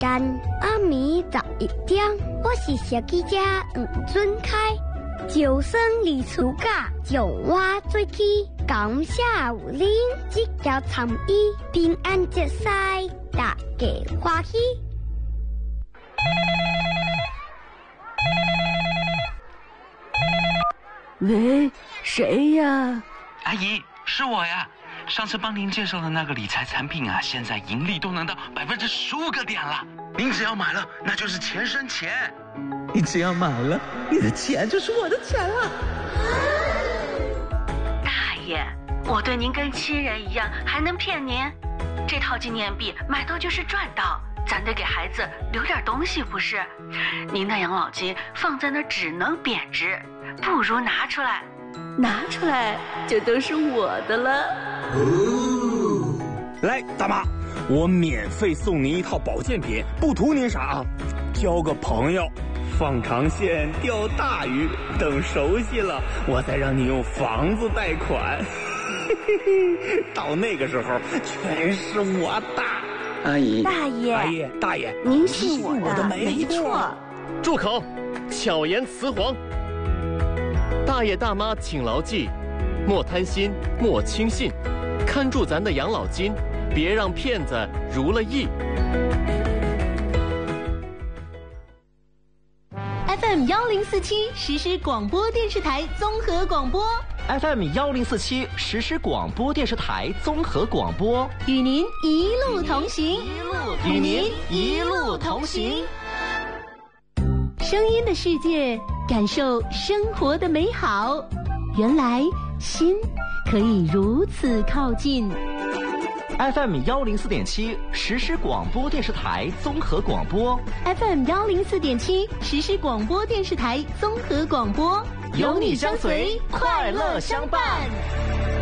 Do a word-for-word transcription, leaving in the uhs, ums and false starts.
间暗暝十一点，我是小记者黄俊凯。就算离暑假，将我做起，感谢有恁即条参与平安节赛，大家欢喜。 喂，谁呀？ 阿姨，是我呀。上次帮您介绍的那个理财产品啊，现在盈利都能到百分之十五个点了。您只要买了，那就是钱生钱。 你只要买了，你的钱就是我的钱了。 大爷，我对您跟亲人一样，还能骗您？这套纪念币买到就是赚到，咱得给孩子留点东西，不是？您的养老金放在那儿只能贬值，不如拿出来。 拿出来就都是我的了。 哦，来，大妈，我免费送您一套保健品，不图您啥啊，交个朋友，放长线钓大鱼，等熟悉了，我再让你用房子贷款。到那个时候，全是我的。 阿姨， 大爷， 阿姨，大爷， 您信我的， 没错。 住口！巧言辞黄。大爷大妈请牢记，莫贪心，莫轻信，看住咱的养老金，别让骗子如了意。 F M 幺零四七实时广播电视台综合广播 ，F M 幺零四七实时广播电视台综合广播， 与您一路同行， 与您一路同行。 声音的世界，感受生活的美好。原来心可以如此靠近。 F M 幺零四点七实时广播电视台综合广播 ，F M 幺零四点七实时广播电视台综合广播， 有你相随，快乐相伴。